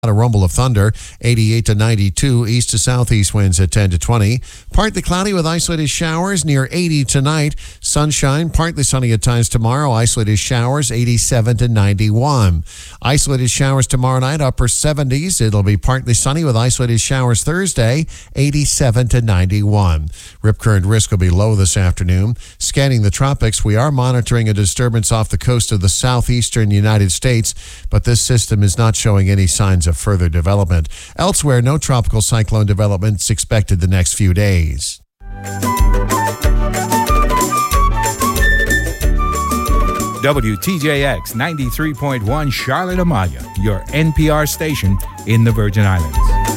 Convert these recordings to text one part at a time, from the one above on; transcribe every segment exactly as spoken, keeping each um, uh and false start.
A rumble of thunder, eighty-eight to ninety-two, east to southeast winds at ten to twenty. Partly cloudy with isolated showers near eighty tonight. Sunshine, partly sunny at times tomorrow. Isolated showers, eighty-seven to ninety-one. Isolated showers tomorrow night, upper seventies. It'll be partly sunny with isolated showers Thursday, eighty-seven to ninety-one. Rip current risk will be low this afternoon. Scanning the tropics, we are monitoring a disturbance off the coast of the southeastern United States, but this system is not showing any signs of further development. Elsewhere, no tropical cyclone developments expected the next few days. W T J X ninety-three point one Charlotte Amalia, your N P R station in the Virgin Islands.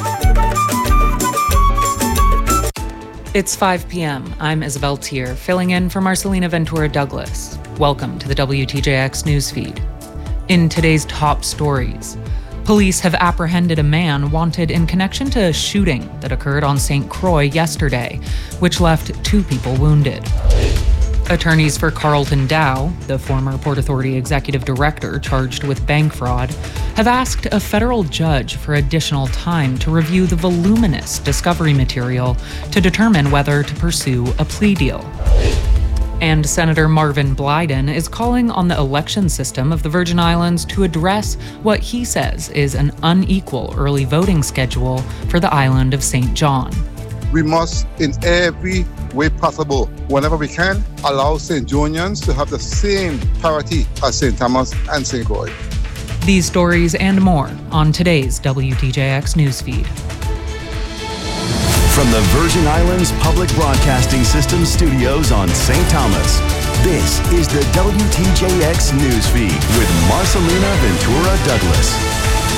It's five p.m. I'm Isabel Tier, filling in for Marcelina Ventura Douglas. Welcome to the W T J X newsfeed. In today's top stories, police have apprehended a man wanted in connection to a shooting that occurred on Saint Croix yesterday, which left two people wounded. Attorneys for Carlton Dow, the former Port Authority executive director charged with bank fraud, have asked a federal judge for additional time to review the voluminous discovery material to determine whether to pursue a plea deal. And Senator Marvin Blyden is calling on the election system of the Virgin Islands to address what he says is an unequal early voting schedule for the island of Saint John. We must, in every way possible, whenever we can, allow Saint Johnians to have the same parity as Saint Thomas and Saint Croix. These stories and more on today's W T J X newsfeed. From the Virgin Islands Public Broadcasting System studios on Saint Thomas, this is the W T J X newsfeed with Marcelina Ventura Douglas.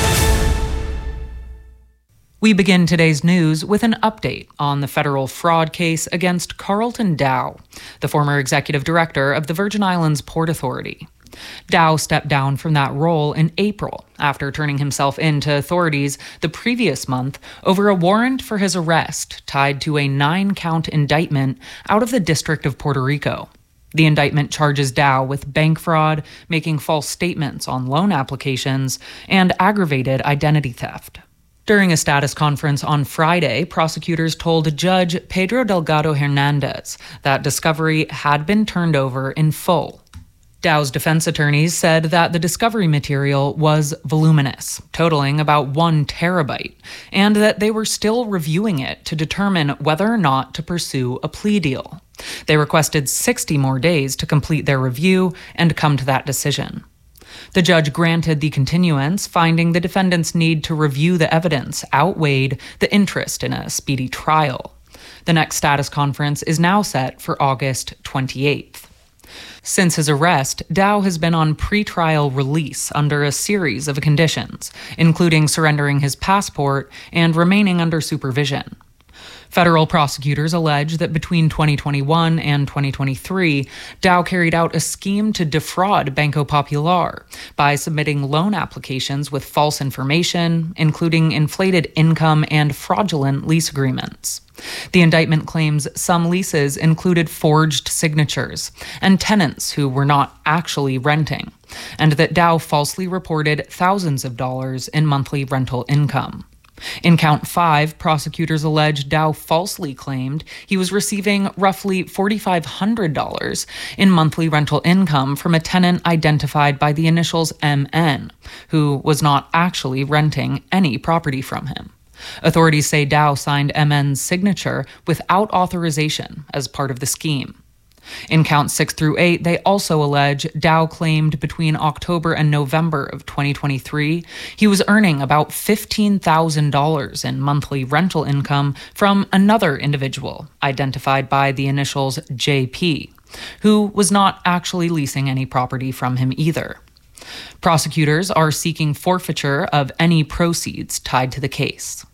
We begin today's news with an update on the federal fraud case against Carlton Dow, the former executive director of the Virgin Islands Port Authority. Dow stepped down from that role in April after turning himself in to authorities the previous month over a warrant for his arrest tied to a nine-count indictment out of the District of Puerto Rico. The indictment charges Dow with bank fraud, making false statements on loan applications, and aggravated identity theft. During a status conference on Friday, prosecutors told Judge Pedro Delgado Hernandez that discovery had been turned over in full. Dow's defense attorneys said that the discovery material was voluminous, totaling about one terabyte, and that they were still reviewing it to determine whether or not to pursue a plea deal. They requested sixty more days to complete their review and come to that decision. The judge granted the continuance, finding the defendant's need to review the evidence outweighed the interest in a speedy trial. The next status conference is now set for August twenty-eighth. Since his arrest, Dow has been on pretrial release under a series of conditions, including surrendering his passport and remaining under supervision. Federal prosecutors allege that between twenty twenty-one and twenty twenty-three, Dow carried out a scheme to defraud Banco Popular by submitting loan applications with false information, including inflated income and fraudulent lease agreements. The indictment claims some leases included forged signatures and tenants who were not actually renting, and that Dow falsely reported thousands of dollars in monthly rental income. In count five, prosecutors allege Dow falsely claimed he was receiving roughly four thousand five hundred dollars in monthly rental income from a tenant identified by the initials M N, who was not actually renting any property from him. Authorities say Dow signed M N's signature without authorization as part of the scheme. In counts six through eight, they also allege Dow claimed between October and November of twenty twenty-three, he was earning about fifteen thousand dollars in monthly rental income from another individual, identified by the initials J P, who was not actually leasing any property from him either. Prosecutors are seeking forfeiture of any proceeds tied to the case.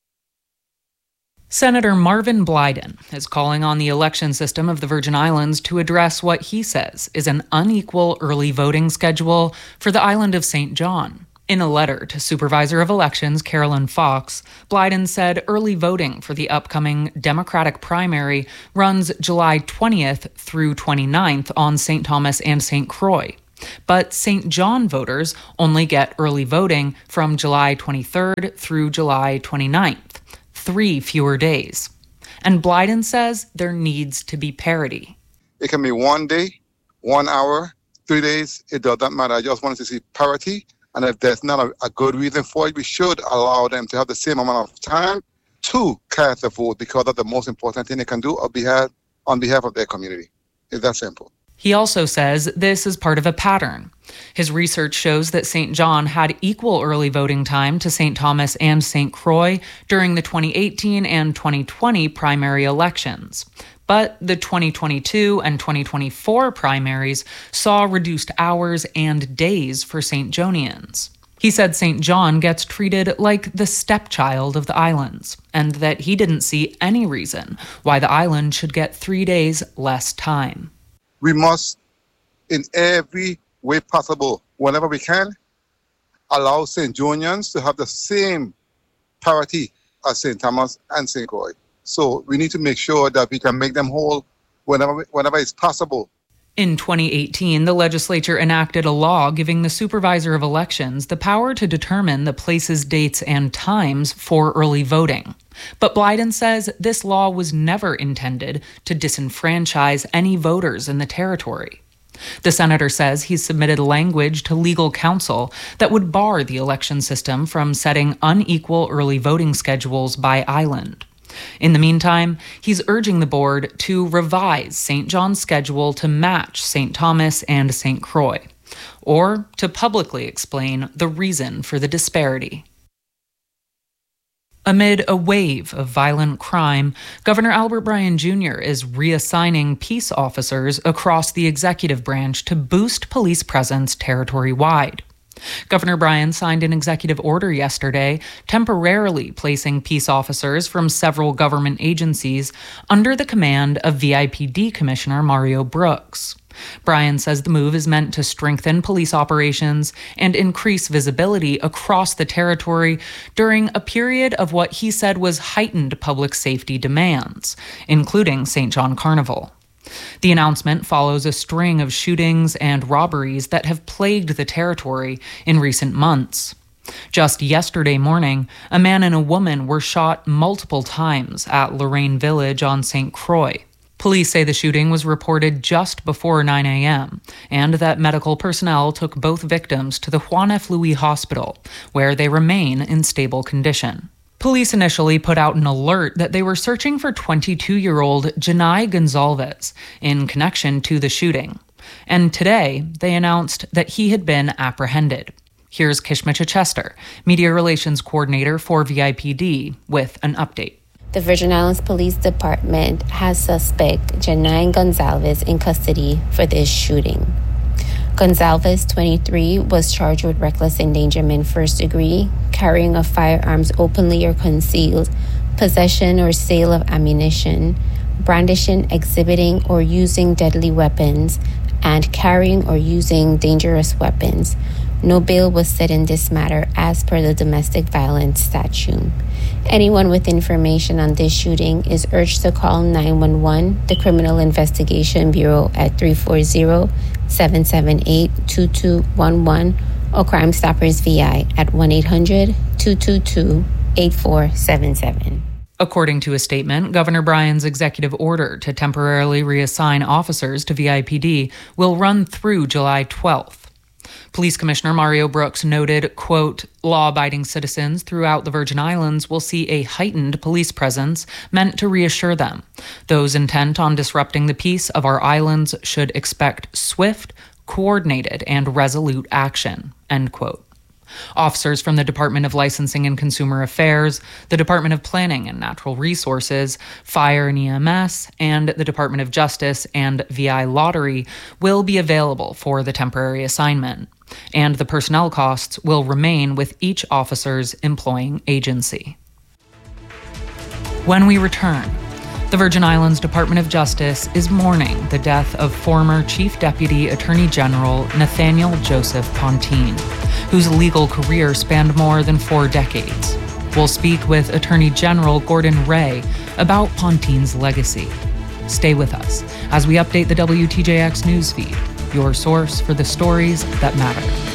Senator Marvin Blyden is calling on the election system of the Virgin Islands to address what he says is an unequal early voting schedule for the island of Saint John. In a letter to Supervisor of Elections Carolyn Fox, Blyden said early voting for the upcoming Democratic primary runs July twentieth through twenty-ninth on Saint Thomas and Saint Croix. But Saint John voters only get early voting from July twenty-third through July twenty-ninth, three fewer days. And Blyden says there needs to be parity. It can be one day, one hour, three days. It does not matter. I just wanted to see parity. And if there's not a, a good reason for it, we should allow them to have the same amount of time to cast a vote, because that's the most important thing they can do on behalf, on behalf of their community. It's that simple. He also says this is part of a pattern. His research shows that Saint John had equal early voting time to Saint Thomas and Saint Croix during the twenty eighteen and twenty twenty primary elections. But the twenty twenty-two and twenty twenty-four primaries saw reduced hours and days for Saint Johnians. He said Saint John gets treated like the stepchild of the islands, and that he didn't see any reason why the island should get three days less time. We must, in every way possible, whenever we can, allow Saint Johnians to have the same parity as Saint Thomas and Saint Croix. So we need to make sure that we can make them whole whenever, whenever it's possible. In twenty eighteen, the legislature enacted a law giving the supervisor of elections the power to determine the places, dates, and times for early voting. But Blyden says this law was never intended to disenfranchise any voters in the territory. The senator says he's submitted language to legal counsel that would bar the election system from setting unequal early voting schedules by island. In the meantime, he's urging the board to revise Saint John's schedule to match Saint Thomas and Saint Croix, or to publicly explain the reason for the disparity. Amid a wave of violent crime, Governor Albert Bryan Junior is reassigning peace officers across the executive branch to boost police presence territory-wide. Governor Bryan signed an executive order yesterday temporarily placing peace officers from several government agencies under the command of V I P D Commissioner Mario Brooks. Bryan says the move is meant to strengthen police operations and increase visibility across the territory during a period of what he said was heightened public safety demands, including Saint John Carnival. The announcement follows a string of shootings and robberies that have plagued the territory in recent months. Just yesterday morning, a man and a woman were shot multiple times at Lorraine Village on Saint Croix. Police say the shooting was reported just before nine a.m., and that medical personnel took both victims to the Juan F. Louis Hospital, where they remain in stable condition. Police initially put out an alert that they were searching for twenty-two-year-old Janai Gonzalez in connection to the shooting. And today, they announced that he had been apprehended. Here's Kishma Chichester, Media Relations Coordinator for V I P D, with an update. The Virgin Islands Police Department has suspect Janai Gonzalez in custody for this shooting. Gonzalez, twenty-three, was charged with reckless endangerment first degree, carrying of firearms openly or concealed, possession or sale of ammunition, brandishing, exhibiting, or using deadly weapons, and carrying or using dangerous weapons. No bail was set in this matter as per the domestic violence statute. Anyone with information on this shooting is urged to call nine one one, the Criminal Investigation Bureau, at three four zero, seven seven eight, two two one one, or Crime Stoppers V I at one eight hundred, two two two, eight four seven seven. According to a statement, Governor Bryan's executive order to temporarily reassign officers to V I P D will run through July twelfth. Police Commissioner Mario Brooks noted, quote, law-abiding citizens throughout the Virgin Islands will see a heightened police presence meant to reassure them. Those intent on disrupting the peace of our islands should expect swift, coordinated, and resolute action, end quote. Officers from the Department of Licensing and Consumer Affairs, the Department of Planning and Natural Resources, Fire and E M S, and the Department of Justice and V I Lottery will be available for the temporary assignment, and the personnel costs will remain with each officer's employing agency. When we return, the Virgin Islands Department of Justice is mourning the death of former Chief Deputy Attorney General Nathaniel Joseph Pontine, whose legal career spanned more than four decades. We'll speak with Attorney General Gordon Ray about Pontine's legacy. Stay with us as we update the W T J X newsfeed, your source for the stories that matter.